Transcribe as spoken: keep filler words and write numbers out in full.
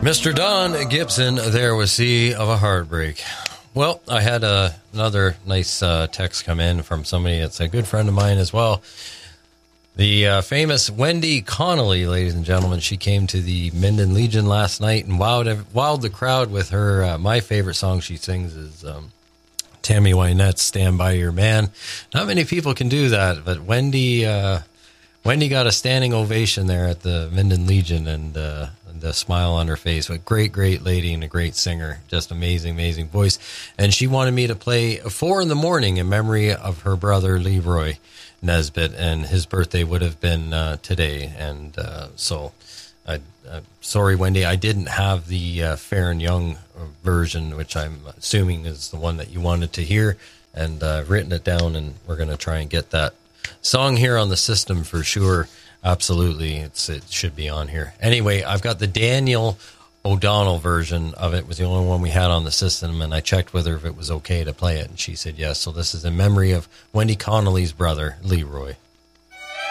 Mister Don Gibson there with Sea of a Heartbreak. Well, I had uh, another nice uh, text come in from somebody that's a good friend of mine as well. The uh, famous Wendy Connolly, ladies and gentlemen, she came to the Minden Legion last night and wowed, wowed the crowd with her. Uh, my favorite song she sings is um, Tammy Wynette's Stand By Your Man. Not many people can do that, but Wendy uh, Wendy got a standing ovation there at the Minden Legion, and uh, the smile on her face. But great, great lady and a great singer. Just amazing, amazing voice. And she wanted me to play Four in the Morning in memory of her brother Leroy Nesbitt, and his birthday would have been uh, today. And uh, so, I, uh, sorry, Wendy, I didn't have the uh, Fair and Young version, which I'm assuming is the one that you wanted to hear. And uh, I've written it down, and we're going to try and get that song here on the system for sure. Absolutely, it's it should be on here. Anyway, I've got the Daniel O'Donnell version of it. It was the only one we had on the system, and I checked with her if it was okay to play it, and she said yes. So this is in memory of Wendy Connolly's brother, Leroy.